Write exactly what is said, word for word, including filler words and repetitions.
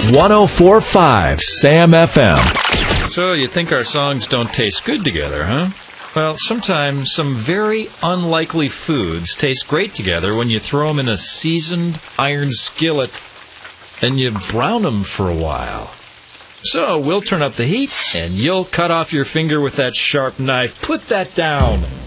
one oh four point five Sam F M. So you think our songs don't taste good together, huh? Well, sometimes some very unlikely foods taste great together when you throw them in a seasoned iron skillet and you brown them for a while. So we'll turn up the heat and you'll cut off your finger with that sharp knife. Put that down.